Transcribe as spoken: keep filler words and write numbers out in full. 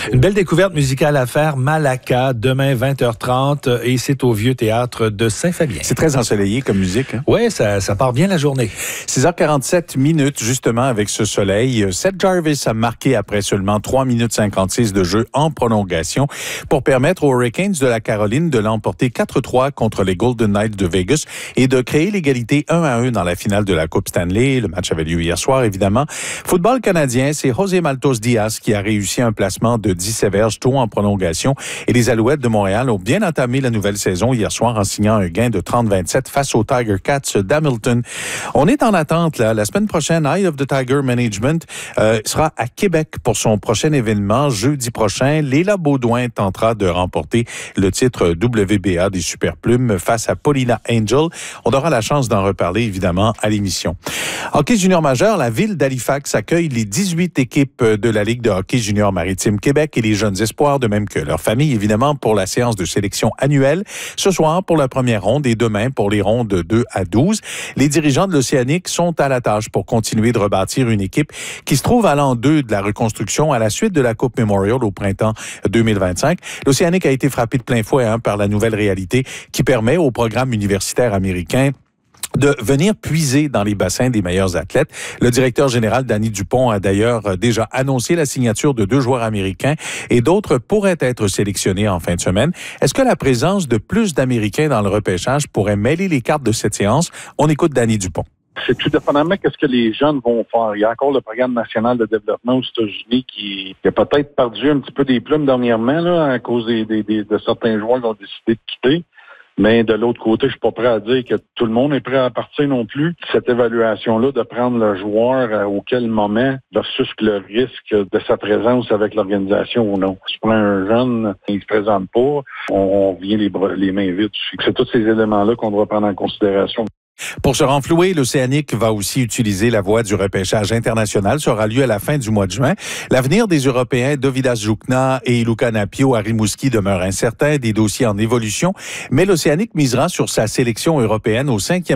Une belle découverte musicale à faire, Malaka, demain vingt heures trente, et c'est au Vieux Théâtre de Saint-Fabien. C'est très ensoleillé comme musique. Hein? Oui, ça, ça part bien la journée. six heures quarante-sept minutes, justement, avec ce soleil. Seth Jarvis a marqué après seulement trois minutes cinquante-six de jeu en prolongation pour permettre aux Hurricanes de la Caroline de l'emporter quatre trois contre les Golden Knights de Vegas et de créer l'égalité un à un dans la finale de la Coupe Stanley. Le match avait lieu hier soir, évidemment. Football canadien, c'est José Maltos Diaz qui a réussi un placement de dix verges tôt en prolongation et les Alouettes de Montréal ont bien entamé la nouvelle saison hier soir en signant un gain de trente vingt-sept face aux Tiger Cats d'Hamilton. On est en attente, là. La semaine prochaine, Eye of the Tiger Management euh, sera à Québec pour son prochain événement. Jeudi prochain, Léla Baudouin tentera de remporter le titre W B A des Superplumes face à Paulina Angel. On aura la chance d'en reparler, évidemment, à l'émission. Hockey junior majeur, la ville d'Halifax accueille les dix-huit équipes de la Ligue de hockey junior maritime Québec et les jeunes espoirs, de même que leurs familles, évidemment, pour la séance de sélection annuelle. Ce soir, pour la première ronde et demain pour les rondes de deux à douze. Les dirigeants de l'Océanique sont à la tâche pour continuer de rebâtir une équipe qui se trouve à l'an deux de la reconstruction à la suite de la Coupe Memorial au printemps deux mille vingt-cinq. L'Océanique a été frappé de plein fouet hein, par la nouvelle réalité qui permet au programme universitaire américain de venir puiser dans les bassins des meilleurs athlètes. Le directeur général, Danny Dupont, a d'ailleurs déjà annoncé la signature de deux joueurs américains et d'autres pourraient être sélectionnés en fin de semaine. Est-ce que la présence de plus d'Américains dans le repêchage pourrait mêler les cartes de cette séance? On écoute Danny Dupont. C'est tout dépendamment de ce que les jeunes vont faire. Il y a encore le programme national de développement aux États-Unis qui, qui a peut-être perdu un petit peu des plumes dernièrement là, à cause des, des, des, de certains joueurs qui ont décidé de quitter. Mais de l'autre côté, je suis pas prêt à dire que tout le monde est prêt à partir non plus. Cette évaluation-là de prendre le joueur à auquel moment versus le risque de sa présence avec l'organisation ou non. Si tu prends un jeune, il se présente pas, on, on vient les, bras, les mains vides. C'est tous ces éléments-là qu'on doit prendre en considération. Pour se renflouer, l'Océanique va aussi utiliser la voie du repêchage international. Ça aura lieu à la fin du mois de juin. L'avenir des Européens Dovidas Jukna et Luka Napio à Rimouski demeure incertain, des dossiers en évolution, mais l'Océanique misera sur sa sélection européenne au cinquième